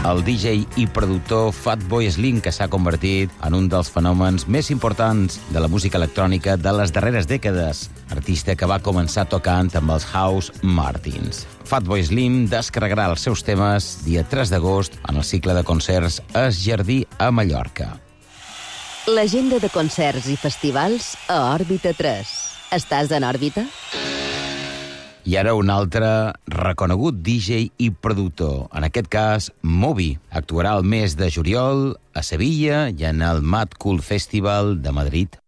el DJ i productor Fatboy Slim, que s'ha convertit en un dels fenòmens més importants de la música electrònica de les darreres dècades, artista que va començar tocant amb els House Martins. Fatboy Slim descarregarà els seus temes dia 3 d'agost en el cicle de concerts Es Jardí a Mallorca. L'agenda de concerts i festivals a Òrbita 3. Estàs en òrbita? I ara un altre reconegut DJ i productor, en aquest cas Moby. Actuarà el mes de juliol a Sevilla i en el Mad Cool Festival de Madrid.